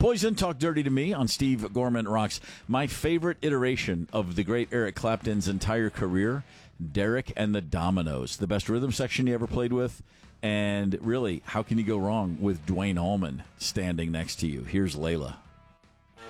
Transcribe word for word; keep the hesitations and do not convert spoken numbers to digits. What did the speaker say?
Poison, Talk Dirty to Me on Steve Gorman Rocks. My favorite iteration of the great Eric Clapton's entire career, Derek and the Dominoes. The best rhythm section you ever played with. And really, how can you go wrong with Dwayne Allman standing next to you? Here's Layla.